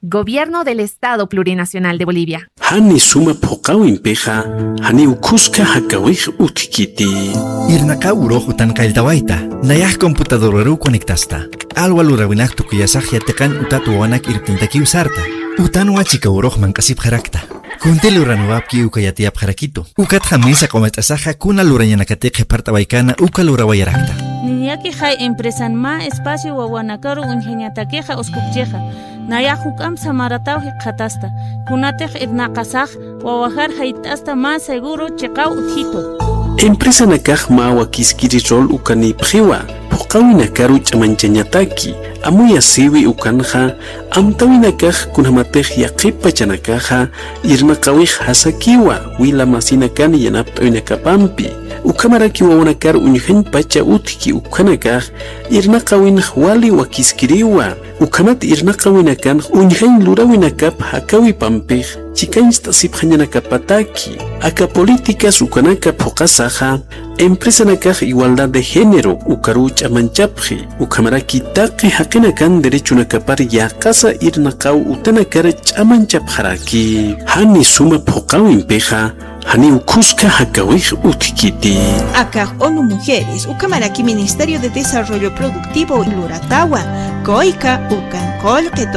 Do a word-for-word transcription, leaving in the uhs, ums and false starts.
Gobierno del Estado Plurinacional de Bolivia. Hani suma pokawin peja, hani ukuska hakawij utkiti. Irnaka urojo tan kailtawaita, nayah computadoraru conectasta. Alwal urawinak tukuyasaj yatekan utatu wanak irtintaki usarta. Utan wachika uroj mankasip harakta. Kuntil uranuapki ukayatiap harakito. Ukat jamisa comet asaja kuna luranyanakate parta baikana ukalurawayarakta. Niñaki hay empresa ma espacio wawanakaru unjeñatakeja oskupcheja. Nayahukam samaratauji khatasta. Kunatej irnaqasaj wawajar haitasta más seguro chekau utjito. Empresa nakaj ma wakiskiri rol ukani pjiwa. Pokawi nakaru chamanchañataki. Amuya siwi ukanja. Amtawi nakaj kunhamatej yaqipa chanakaja. Irnaqawij hasakiwa. Wila masinakani yanaptawi nakapampi. Ukamaraki wawanakar unjen pacha utki ukanakaj. Irnaqawin wali wakiskiriwa. Ukamat irnaqawinakan unjen lurawinakap hakawi pampej. Chikainsta sipjañanakapataki. Aka políticas ukanaka pokasaja. Empresa nakaj igualdad de género ukaru chamanchapji. Ukamaraki taqi haqinakan derecho nakapar yaqasa irnaqaw utanakar chamanchapjaraki. Hani suma pokawin peja. Hani ukuska hakawij utkiti. Acá ONU Mujeres, Ucamaraki Ministerio de Desarrollo Productivo Luratawa, Coica, Ucancol,